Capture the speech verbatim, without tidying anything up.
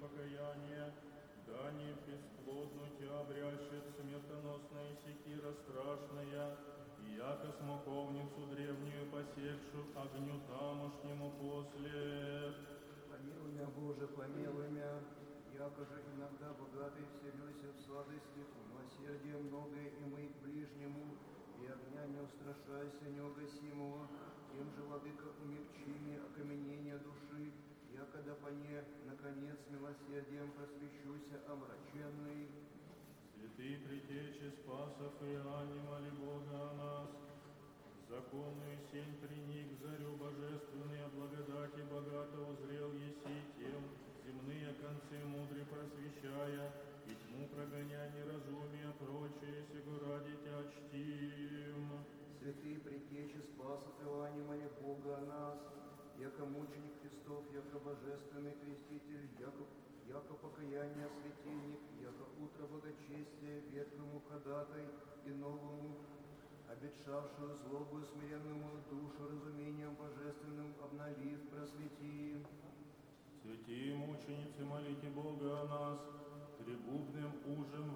покаяние, да не бесплодну тебя обрящет смертоносная секира страшная, и яко смоковницу древнюю посекшу огню тамошнему после. Помилуй меня, Боже, помилуй меня, яко же иногда богатый вселился в сладости, милосердие многое и мы к ближнему, и огня не устрашайся неугасимого, тем же, владыка, умягчи мне окаменение души, якогда по не, наконец, милосердием просвещуся омраченный. Святые притечи спасов и Иоанне, моли Бога о нас, законную сень приник в зарю божественной, о благодати богато узрел еси тем, земные концы мудрый просвещая, и тьму прогоня неразумия прочее, сего ради тя чтим. Святые предтечи спасов Иоанне, моли Бога о нас, яко мученик Христов, яко божественный креститель, яко, яко покаяние светильник, яко утро благочестия, ветхому ходатай и новому, обетшавшую злобу смиренному душу разумением божественным обновив, просвети. Святые мученицы, молите Бога о нас, требубным ужем